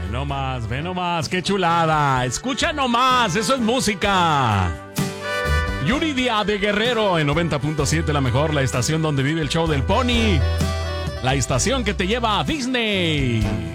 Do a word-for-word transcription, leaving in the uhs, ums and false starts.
No más, ve nomás, qué chulada. Escucha nomás, eso es música. Yuridia de Guerrero en noventa punto siete, la mejor, la estación donde vive el show del pony. La estación que te lleva a Disney.